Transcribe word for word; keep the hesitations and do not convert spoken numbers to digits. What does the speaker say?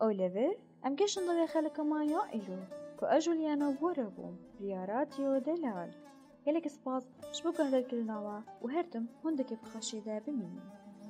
أوليفر أم جيشن ضوي خلق ما يائلو كو أجوليانا وربوم ريا راديو دلال يلك سباز شبوكن رجل نوا وهرتم هندك بخشي ذا بمين